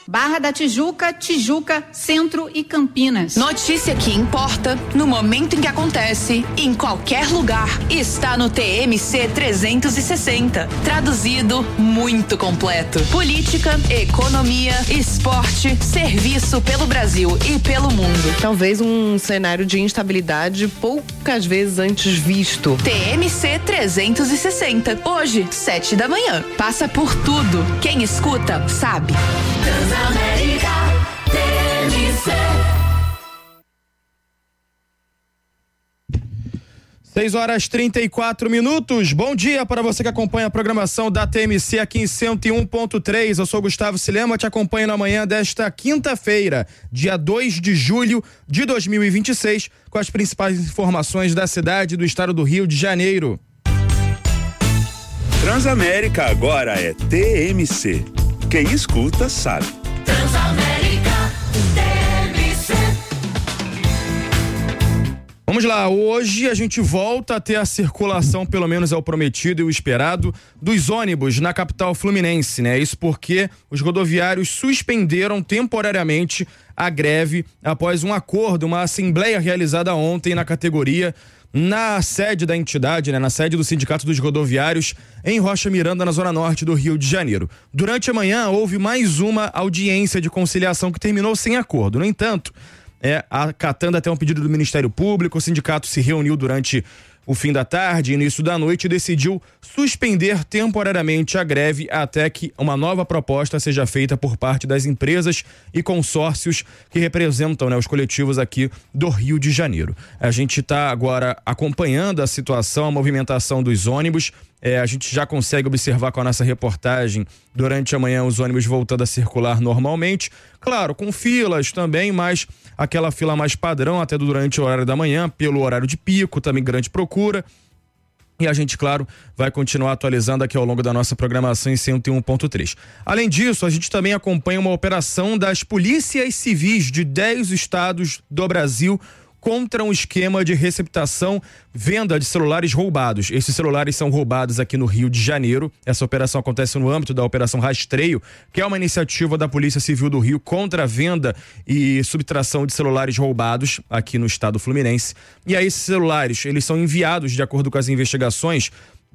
Barra da Tijuca, Tijuca, Centro e Campinas. Notícia que importa no momento em que acontece, em qualquer lugar, está no TMC 360. Traduzido, muito completo. Política, economia, esporte, serviço pelo Brasil e pelo mundo. Talvez um cenário de instabilidade poucas vezes antes visto. TMC 360. Hoje, 7 da manhã. Passa por tudo. Quem escuta, sabe. Transamérica TMC. 6h34. Bom dia para você que acompanha a programação da TMC aqui em 101.3. Eu sou Gustavo Silema, te acompanho na manhã desta quinta-feira, dia 2 de julho de 2026, com as principais informações da cidade e do estado do Rio de Janeiro. Transamérica agora é TMC. Quem escuta sabe. Transamérica TMC. Vamos lá, hoje a gente volta a ter a circulação, pelo menos é o prometido e o esperado, dos ônibus na capital fluminense, né? Isso porque os rodoviários suspenderam temporariamente a greve após um acordo, uma assembleia realizada ontem na categoria, na sede da entidade, né, na sede do Sindicato dos Rodoviários, em Rocha Miranda, na zona norte do Rio de Janeiro. Durante a manhã, houve mais uma audiência de conciliação que terminou sem acordo. No entanto, acatando até um pedido do Ministério Público, o sindicato se reuniu durante o fim da tarde e início da noite e decidiu suspender temporariamente a greve até que uma nova proposta seja feita por parte das empresas e consórcios que representam, né, os coletivos aqui do Rio de Janeiro. A gente está agora acompanhando a situação, a movimentação dos ônibus. A gente já consegue observar com a nossa reportagem durante a manhã os ônibus voltando a circular normalmente, claro, com filas também, mas aquela fila mais padrão até durante o horário da manhã, pelo horário de pico, também grande procura. E a gente, claro, vai continuar atualizando aqui ao longo da nossa programação em 101.3. Além disso, a gente também acompanha uma operação das polícias civis de 10 estados do Brasil contra um esquema de receptação, venda de celulares roubados. Esses celulares são roubados aqui no Rio de Janeiro. Essa operação acontece no âmbito da Operação Rastreio, que é uma iniciativa da Polícia Civil do Rio contra a venda e subtração de celulares roubados aqui no estado fluminense. E aí esses celulares, eles são enviados, de acordo com as investigações,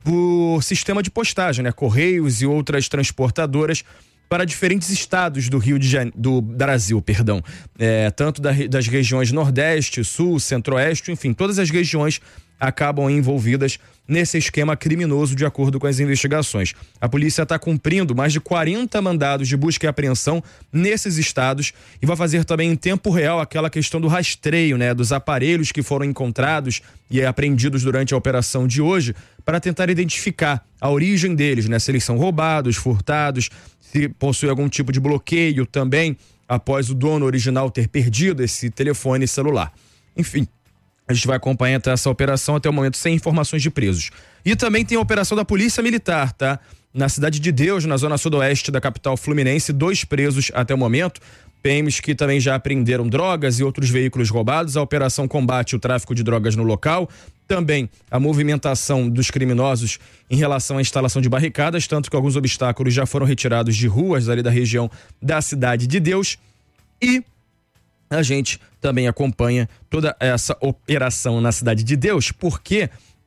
por sistema de postagem, né? Correios e outras transportadoras, para diferentes estados do do Brasil, perdão. Tanto das regiões Nordeste, Sul, Centro-Oeste, enfim, todas as regiões acabam envolvidas nesse esquema criminoso, de acordo com as investigações. A polícia está cumprindo mais de 40 mandados de busca e apreensão nesses estados e vai fazer também em tempo real aquela questão do rastreio, né, dos aparelhos que foram encontrados e apreendidos durante a operação de hoje, para tentar identificar a origem deles, né, se eles são roubados, furtados, se possui algum tipo de bloqueio também após o dono original ter perdido esse telefone celular. Enfim, a gente vai acompanhar essa operação até o momento sem informações de presos. E também tem a operação da Polícia Militar, tá? Na Cidade de Deus, na zona sudoeste da capital fluminense, 2 presos até o momento. PMs que também já apreenderam drogas e outros veículos roubados. A operação combate o tráfico de drogas no local. Também a movimentação dos criminosos em relação à instalação de barricadas, tanto que alguns obstáculos já foram retirados de ruas ali da região da Cidade de Deus. E a gente também acompanha toda essa operação na Cidade de Deus, porque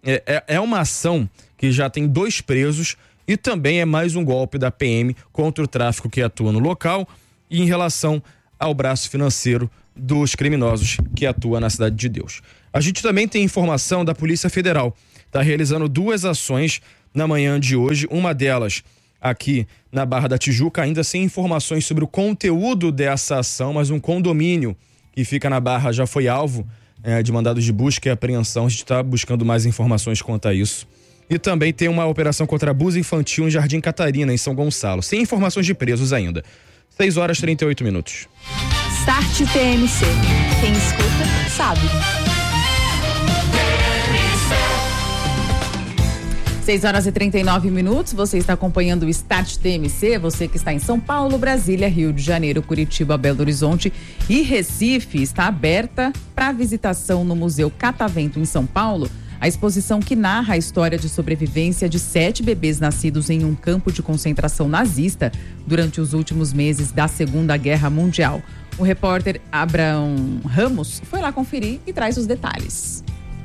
é uma ação que já tem 2 presos e também é mais um golpe da PM contra o tráfico que atua no local e em relação ao braço financeiro dos criminosos que atua na Cidade de Deus. A gente também tem informação da Polícia Federal. Está realizando 2 ações na manhã de hoje. Uma delas aqui na Barra da Tijuca, ainda sem informações sobre o conteúdo dessa ação, mas um condomínio que fica na Barra já foi alvo de mandados de busca e apreensão. A gente está buscando mais informações quanto a isso. E também tem uma operação contra abuso infantil em Jardim Catarina, em São Gonçalo. Sem informações de presos ainda. 6h38. Start TMC. Quem escuta, sabe. 6h39. Você está acompanhando o Start TMC. Você que está em São Paulo, Brasília, Rio de Janeiro, Curitiba, Belo Horizonte e Recife, está aberta para visitação no Museu Catavento, em São Paulo, A exposição, que narra a história de sobrevivência de 7 bebês nascidos em um campo de concentração nazista durante os últimos meses da Segunda Guerra Mundial. O repórter Abraão Ramos foi lá conferir e traz os detalhes.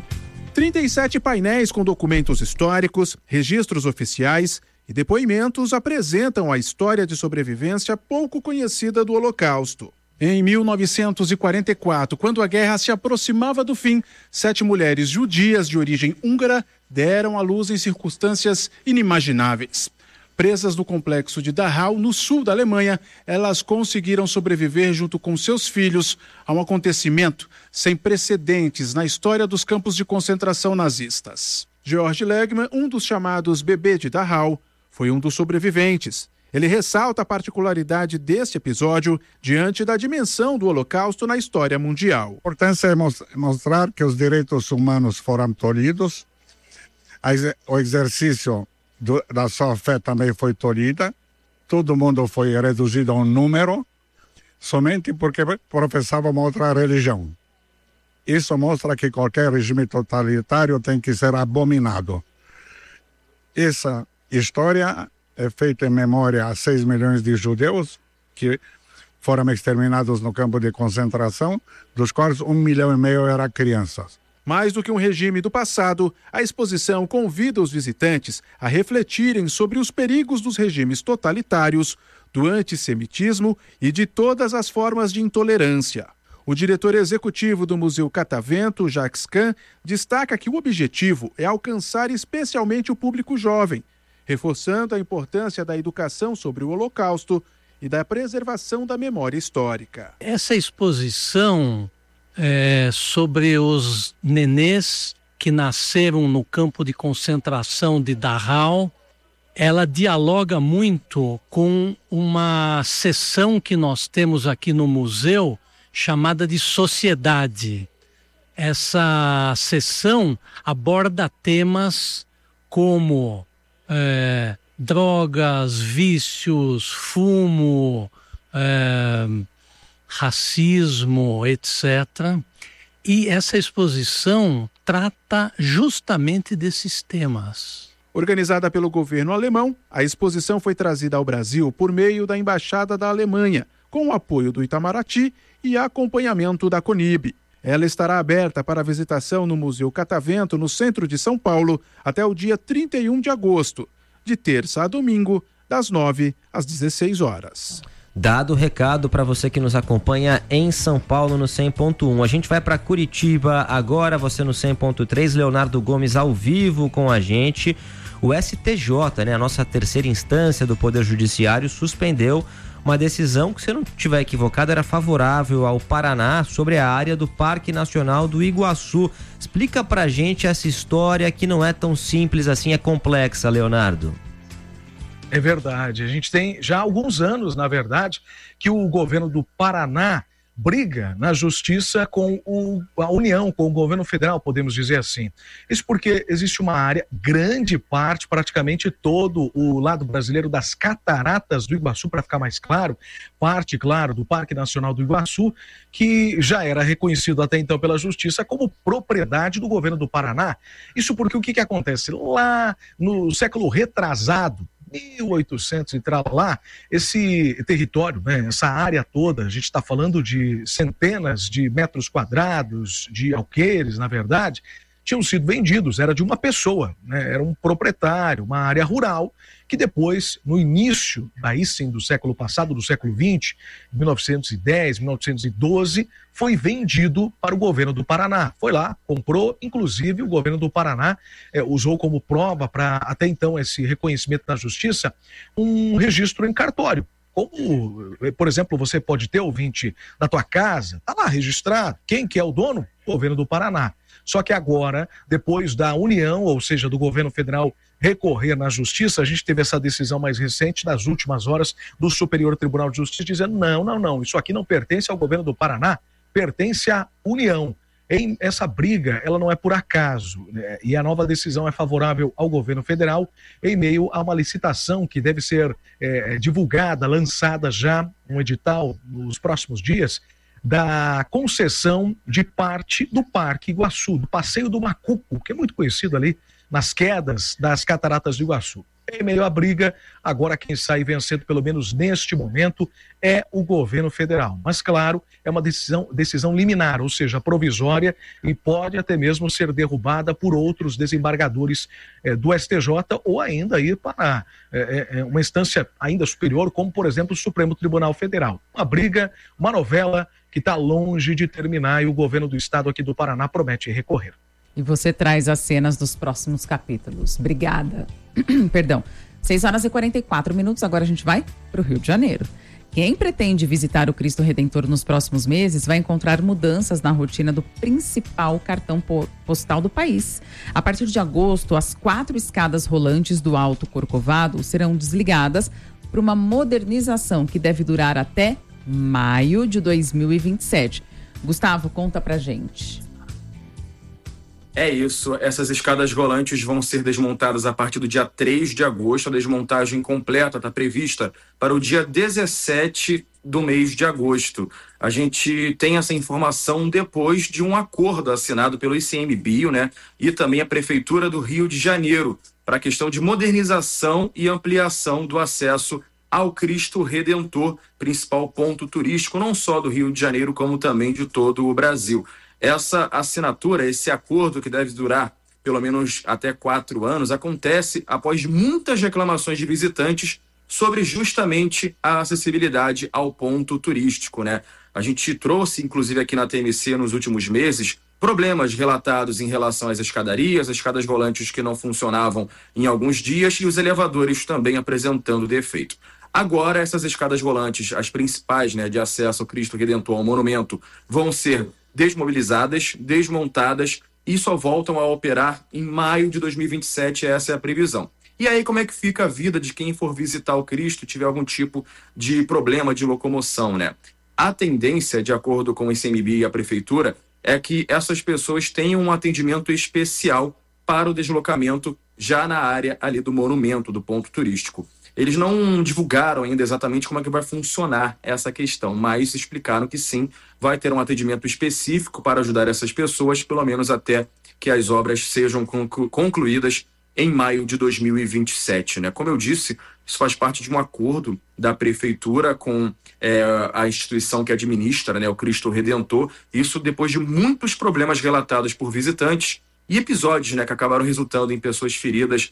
37 painéis com documentos históricos, registros oficiais e depoimentos apresentam a história de sobrevivência pouco conhecida do Holocausto. Em 1944, quando a guerra se aproximava do fim, 7 mulheres judias de origem húngara deram à luz em circunstâncias inimagináveis. Presas no complexo de Dachau, no sul da Alemanha, elas conseguiram sobreviver junto com seus filhos a um acontecimento sem precedentes na história dos campos de concentração nazistas. Georg Legmann, um dos chamados bebê de Dachau, foi um dos sobreviventes. Ele ressalta a particularidade deste episódio diante da dimensão do Holocausto na história mundial. A importância é mostrar que os direitos humanos foram tolhidos, o exercício da sua fé também foi tolhida, todo mundo foi reduzido a um número, somente porque professava uma outra religião. Isso mostra que qualquer regime totalitário tem que ser abominado. Essa história é feita em memória a 6 milhões de judeus que foram exterminados no campo de concentração, dos quais 1,5 milhão eram crianças. Mais do que um regime do passado, a exposição convida os visitantes a refletirem sobre os perigos dos regimes totalitários, do antissemitismo e de todas as formas de intolerância. O diretor executivo do Museu Catavento, Jacques Kahn, destaca que o objetivo é alcançar especialmente o público jovem, reforçando a importância da educação sobre o Holocausto e da preservação da memória histórica. Essa exposição sobre os nenês que nasceram no campo de concentração de Dachau, ela dialoga muito com uma seção que nós temos aqui no museu, chamada de Sociedade. Essa seção aborda temas como drogas, vícios, fumo, racismo, etc. E essa exposição trata justamente desses temas. Organizada pelo governo alemão, a exposição foi trazida ao Brasil por meio da Embaixada da Alemanha, com o apoio do Itamaraty e acompanhamento da CONIB. Ela estará aberta para visitação no Museu Catavento, no centro de São Paulo, até o dia 31 de agosto, de terça a domingo, das 9 às 16 horas. Dado o recado para você que nos acompanha em São Paulo no 100.1. A gente vai para Curitiba agora, você no 100.3, Leonardo Gomes ao vivo com a gente. O STJ, a nossa terceira instância do Poder Judiciário, suspendeu uma decisão que, se eu não estiver equivocado, era favorável ao Paraná sobre a área do Parque Nacional do Iguaçu. Explica pra gente essa história que não é tão simples assim, é complexa, Leonardo. É verdade, a gente tem já há alguns anos, na verdade, que o governo do Paraná briga na justiça com a União, com o governo federal, podemos dizer assim. Isso porque existe uma área, grande parte, praticamente todo o lado brasileiro das Cataratas do Iguaçu, para ficar mais claro, parte, claro, do Parque Nacional do Iguaçu, que já era reconhecido até então pela justiça como propriedade do governo do Paraná. Isso porque o que acontece? Lá no século retrasado, 1800 e tal lá, esse território, essa área toda, a gente está falando de centenas de metros quadrados, de alqueires, na verdade, tinham sido vendidos, era de uma pessoa, era um proprietário, uma área rural, que depois, no início, aí sim, do século passado, do século XX, 1910, 1912, foi vendido para o governo do Paraná. Foi lá, comprou, inclusive o governo do Paraná usou como prova para, até então, esse reconhecimento na justiça, um registro em cartório. Como, por exemplo, você pode ter, ouvinte, da tua casa, está lá registrado, quem que é o dono? O governo do Paraná. Só que agora, depois da União, ou seja, do governo federal, recorrer na justiça, a gente teve essa decisão mais recente, nas últimas horas, do Superior Tribunal de Justiça, dizendo não, isso aqui não pertence ao governo do Paraná, pertence à União. Essa briga, ela não é por acaso, e a nova decisão é favorável ao governo federal em meio a uma licitação que deve ser divulgada, lançada já, um edital nos próximos dias, da concessão de parte do Parque Iguaçu, do Passeio do Macuco, que é muito conhecido ali nas quedas das Cataratas do Iguaçu. Em meio à briga, agora quem sai vencendo, pelo menos neste momento, é o governo federal. Mas, claro, é uma decisão liminar, ou seja, provisória, e pode até mesmo ser derrubada por outros desembargadores do STJ ou ainda ir para uma instância ainda superior, como, por exemplo, o Supremo Tribunal Federal. Uma briga, uma novela que está longe de terminar e o governo do estado aqui do Paraná promete recorrer. E você traz as cenas dos próximos capítulos. Obrigada. Perdão. 6h44, agora a gente vai para o Rio de Janeiro. Quem pretende visitar o Cristo Redentor nos próximos meses vai encontrar mudanças na rotina do principal cartão postal do país. A partir de agosto, as 4 escadas rolantes do Alto Corcovado serão desligadas para uma modernização que deve durar até maio de 2027. Gustavo, conta pra gente. É isso, essas escadas rolantes vão ser desmontadas a partir do dia 3 de agosto. A desmontagem completa está prevista para o dia 17 do mês de agosto. A gente tem essa informação depois de um acordo assinado pelo ICMBio, né? E também a Prefeitura do Rio de Janeiro, para a questão de modernização e ampliação do acesso ao Cristo Redentor, principal ponto turístico, não só do Rio de Janeiro, como também de todo o Brasil. Essa assinatura, esse acordo que deve durar pelo menos até 4 anos, acontece após muitas reclamações de visitantes sobre justamente a acessibilidade ao ponto turístico, né? A gente trouxe, inclusive aqui na TMC nos últimos meses, problemas relatados em relação às escadarias, as escadas rolantes que não funcionavam em alguns dias e os elevadores também apresentando defeito. Agora, essas escadas rolantes, as principais, né, de acesso ao Cristo Redentor, ao monumento, vão ser desmobilizadas, desmontadas e só voltam a operar em maio de 2027, essa é a previsão. E aí, como é que fica a vida de quem for visitar o Cristo e tiver algum tipo de problema de locomoção, né? A tendência, de acordo com o ICMBio e a Prefeitura, é que essas pessoas tenham um atendimento especial para o deslocamento já na área ali do monumento, do ponto turístico. Eles não divulgaram ainda exatamente como é que vai funcionar essa questão, mas explicaram que sim, vai ter um atendimento específico para ajudar essas pessoas, pelo menos até que as obras sejam concluídas em maio de 2027, né? Como eu disse, isso faz parte de um acordo da Prefeitura com a instituição que administra, né, o Cristo Redentor, isso depois de muitos problemas relatados por visitantes e episódios, né, que acabaram resultando em pessoas feridas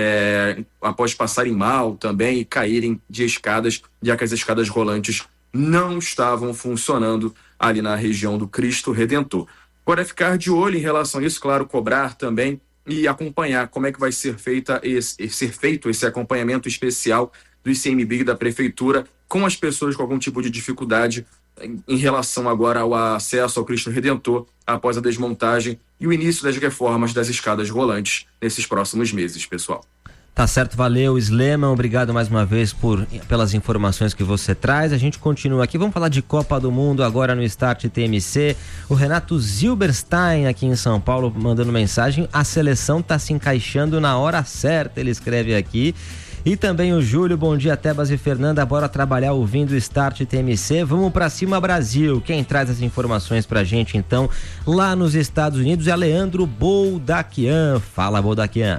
após passarem mal também e caírem de escadas, já que as escadas rolantes não estavam funcionando ali na região do Cristo Redentor. Agora é ficar de olho em relação a isso, claro, cobrar também e acompanhar como é que vai ser feito esse acompanhamento especial do ICMBio e da Prefeitura com as pessoas com algum tipo de dificuldade em relação agora ao acesso ao Cristo Redentor após a desmontagem e o início das reformas das escadas rolantes nesses próximos meses, pessoal. Tá certo, valeu, Sleman, obrigado mais uma vez pelas informações que você traz. A gente continua aqui, vamos falar de Copa do Mundo agora no Start TMC. O Renato Zilberstein aqui em São Paulo mandando mensagem, a seleção tá se encaixando na hora certa, ele escreve aqui. E também o Júlio, bom dia Tebas e Fernanda, bora trabalhar ouvindo o Start TMC, vamos pra cima Brasil. Quem traz as informações pra gente então, lá nos Estados Unidos, é Leandro Boldaquian. Fala, Boldaquian.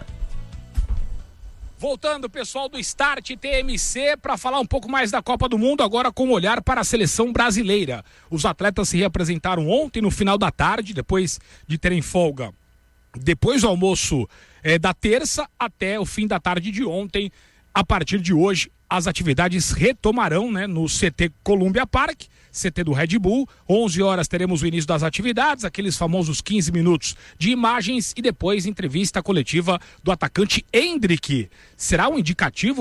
Voltando, pessoal do Start TMC, para falar um pouco mais da Copa do Mundo, agora com um olhar para a seleção brasileira. Os atletas se reapresentaram ontem no final da tarde, depois de terem folga. Depois do almoço da terça até o fim da tarde de ontem. A partir de hoje, as atividades retomarão, né, no CT Columbia Park, CT do Red Bull. 11 horas teremos o início das atividades, aqueles famosos 15 minutos de imagens e depois entrevista coletiva do atacante Endrick. Será um indicativo